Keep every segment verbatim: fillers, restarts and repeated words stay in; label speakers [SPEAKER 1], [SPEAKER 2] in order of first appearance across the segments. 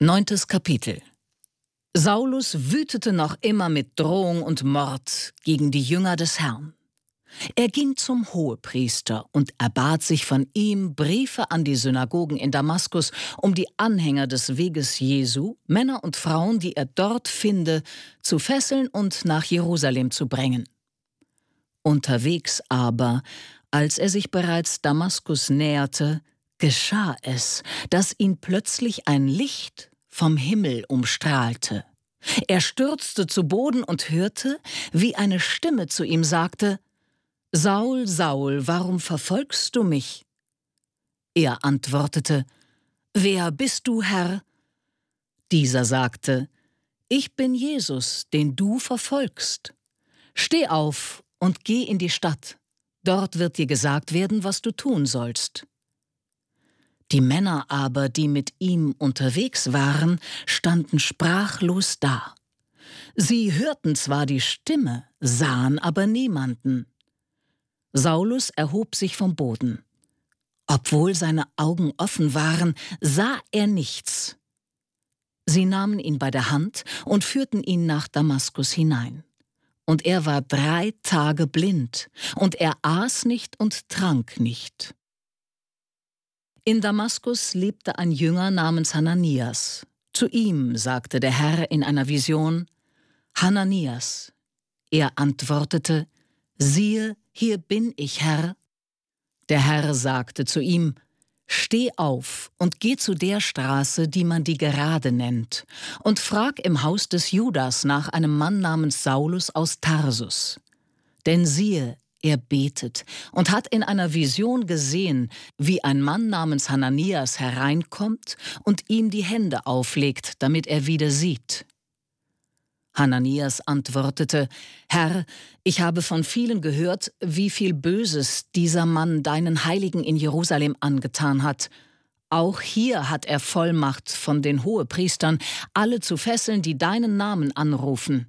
[SPEAKER 1] Neuntes Kapitel. Saulus wütete noch immer mit Drohung und Mord gegen die Jünger des Herrn. Er ging zum Hohepriester und erbat sich von ihm Briefe an die Synagogen in Damaskus, um die Anhänger des Weges Jesu, Männer und Frauen, die er dort finde, zu fesseln und nach Jerusalem zu bringen. Unterwegs aber, als er sich bereits Damaskus näherte, geschah es, dass ihn plötzlich ein Licht vom Himmel umstrahlte. Er stürzte zu Boden und hörte, wie eine Stimme zu ihm sagte: »Saul, Saul, warum verfolgst du mich?« Er antwortete: »Wer bist du, Herr?« Dieser sagte: »Ich bin Jesus, den du verfolgst. Steh auf und geh in die Stadt. Dort wird dir gesagt werden, was du tun sollst.« Die Männer aber, die mit ihm unterwegs waren, standen sprachlos da. Sie hörten zwar die Stimme, sahen aber niemanden. Saulus erhob sich vom Boden. Obwohl seine Augen offen waren, sah er nichts. Sie nahmen ihn bei der Hand und führten ihn nach Damaskus hinein. Und er war drei Tage blind, und er aß nicht und trank nicht. In Damaskus lebte ein Jünger namens Hananias. Zu ihm sagte der Herr in einer Vision: »Hananias.« Er antwortete: »Siehe, hier bin ich, Herr.« Der Herr sagte zu ihm: »Steh auf und geh zu der Straße, die man die Gerade nennt, und frag im Haus des Judas nach einem Mann namens Saulus aus Tarsus. Denn siehe, er betet und hat in einer Vision gesehen, wie ein Mann namens Hananias hereinkommt und ihm die Hände auflegt, damit er wieder sieht.« Hananias antwortete: »Herr, ich habe von vielen gehört, wie viel Böses dieser Mann deinen Heiligen in Jerusalem angetan hat. Auch hier hat er Vollmacht von den Hohepriestern, alle zu fesseln, die deinen Namen anrufen.«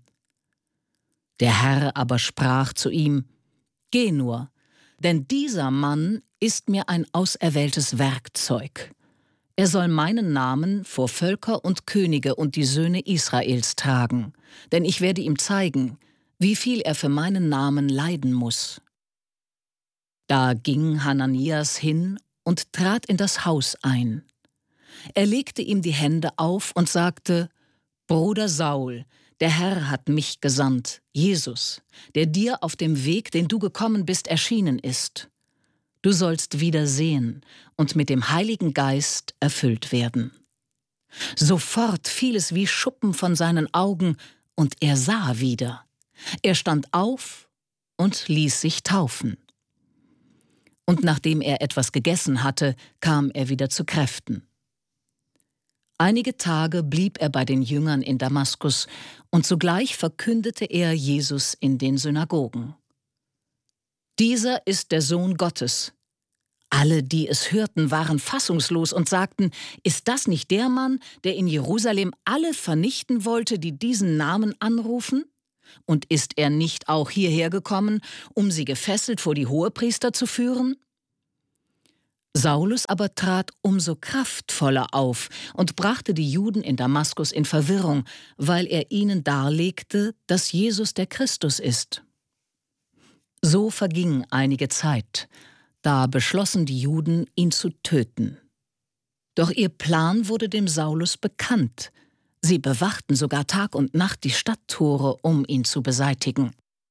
[SPEAKER 1] Der Herr aber sprach zu ihm: »Geh nur, denn dieser Mann ist mir ein auserwähltes Werkzeug. Er soll meinen Namen vor Völker und Könige und die Söhne Israels tragen, denn ich werde ihm zeigen, wie viel er für meinen Namen leiden muss.« Da ging Hananias hin und trat in das Haus ein. Er legte ihm die Hände auf und sagte: »Bruder Saul, der Herr hat mich gesandt, Jesus, der dir auf dem Weg, den du gekommen bist, erschienen ist. Du sollst wieder sehen und mit dem Heiligen Geist erfüllt werden.« Sofort fiel es wie Schuppen von seinen Augen, und er sah wieder. Er stand auf und ließ sich taufen. Und nachdem er etwas gegessen hatte, kam er wieder zu Kräften. Einige Tage blieb er bei den Jüngern in Damaskus, und sogleich verkündete er Jesus in den Synagogen. »Dieser ist der Sohn Gottes.« Alle, die es hörten, waren fassungslos und sagten: »Ist das nicht der Mann, der in Jerusalem alle vernichten wollte, die diesen Namen anrufen? Und ist er nicht auch hierher gekommen, um sie gefesselt vor die Hohepriester zu führen?« Saulus aber trat umso kraftvoller auf und brachte die Juden in Damaskus in Verwirrung, weil er ihnen darlegte, dass Jesus der Christus ist. So verging einige Zeit. Da beschlossen die Juden, ihn zu töten. Doch ihr Plan wurde dem Saulus bekannt. Sie bewachten sogar Tag und Nacht die Stadttore, um ihn zu beseitigen.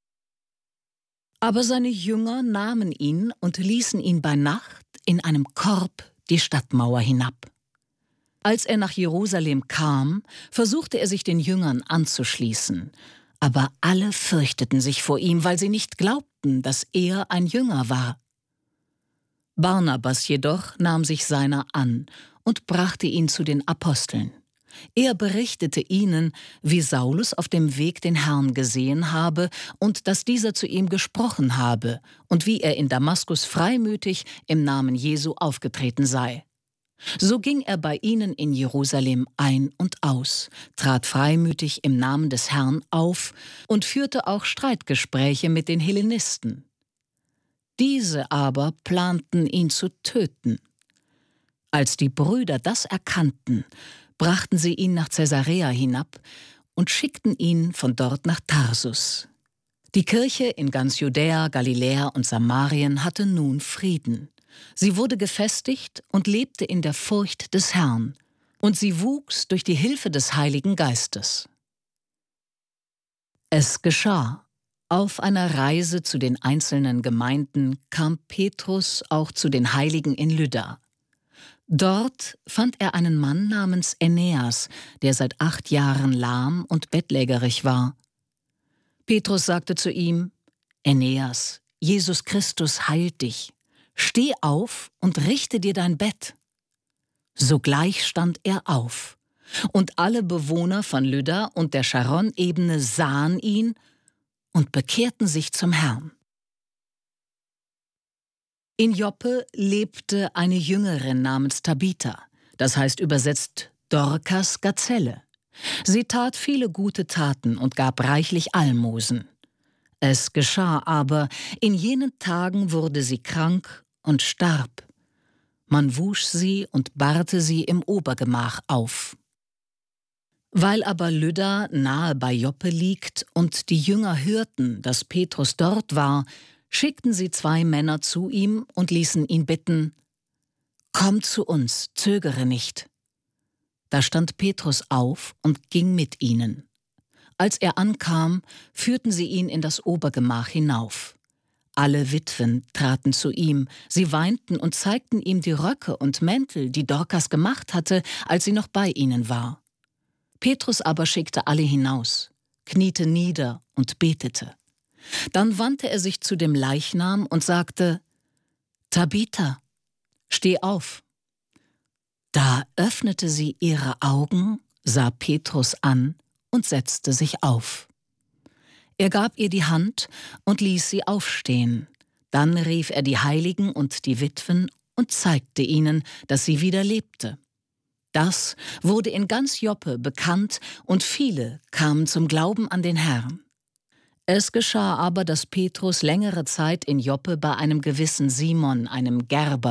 [SPEAKER 1] Aber seine Jünger nahmen ihn und ließen ihn bei Nacht in einem Korb die Stadtmauer hinab. Als er nach Jerusalem kam, versuchte er sich den Jüngern anzuschließen. Aber alle fürchteten sich vor ihm, weil sie nicht glaubten, dass er ein Jünger war. Barnabas jedoch nahm sich seiner an und brachte ihn zu den Aposteln. Er berichtete ihnen, wie Saulus auf dem Weg den Herrn gesehen habe und dass dieser zu ihm gesprochen habe und wie er in Damaskus freimütig im Namen Jesu aufgetreten sei. So ging er bei ihnen in Jerusalem ein und aus, trat freimütig im Namen des Herrn auf und führte auch Streitgespräche mit den Hellenisten. Diese aber planten, ihn zu töten. Als die Brüder das erkannten, brachten sie ihn nach Caesarea hinab und schickten ihn von dort nach Tarsus. Die Kirche in ganz Judäa, Galiläa und Samarien hatte nun Frieden. Sie wurde gefestigt und lebte in der Furcht des Herrn, und sie wuchs durch die Hilfe des Heiligen Geistes. Es geschah. Auf einer Reise zu den einzelnen Gemeinden kam Petrus auch zu den Heiligen in Lydda. Dort fand er einen Mann namens Aeneas, der seit acht Jahren lahm und bettlägerig war. Petrus sagte zu ihm: Aeneas, Jesus Christus heilt dich. Steh auf und richte dir dein Bett. Sogleich stand er auf, und alle Bewohner von Lydda und der Charon-Ebene sahen ihn und bekehrten sich zum Herrn. In Joppe lebte eine Jüngerin namens Tabitha, das heißt übersetzt Dorkas Gazelle. Sie tat viele gute Taten und gab reichlich Almosen. Es geschah aber, in jenen Tagen wurde sie krank und starb. Man wusch sie und bahrte sie im Obergemach auf. Weil aber Lydda nahe bei Joppe liegt und die Jünger hörten, dass Petrus dort war, schickten sie zwei Männer zu ihm und ließen ihn bitten: Komm zu uns, zögere nicht. Da stand Petrus auf und ging mit ihnen. Als er ankam, führten sie ihn in das Obergemach hinauf. Alle Witwen traten zu ihm, sie weinten und zeigten ihm die Röcke und Mäntel, die Dorkas gemacht hatte, als sie noch bei ihnen war. Petrus aber schickte alle hinaus, kniete nieder und betete. Dann wandte er sich zu dem Leichnam und sagte: Tabitha, steh auf. Da öffnete sie ihre Augen, sah Petrus an und setzte sich auf. Er gab ihr die Hand und ließ sie aufstehen. Dann rief er die Heiligen und die Witwen und zeigte ihnen, dass sie wieder lebte. Das wurde in ganz Joppe bekannt, und viele kamen zum Glauben an den Herrn. Es geschah aber, dass Petrus längere Zeit in Joppe bei einem gewissen Simon, einem Gerber,